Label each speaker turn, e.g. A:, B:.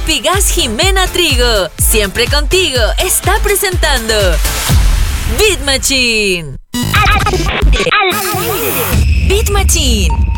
A: Lipigas Jimena Trigo, siempre contigo, está presentando Beat Machine. Beat Machine.